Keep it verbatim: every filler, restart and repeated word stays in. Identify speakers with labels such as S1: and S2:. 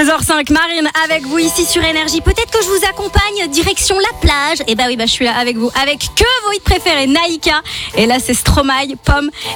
S1: seize heures cinq, Marine avec vous ici sur Énergie. Peut-être que je vous accompagne direction la plage. Et bah oui, bah je suis là avec vous avec que vos hits préférés, Naïka. Et là c'est Stromae, Pomme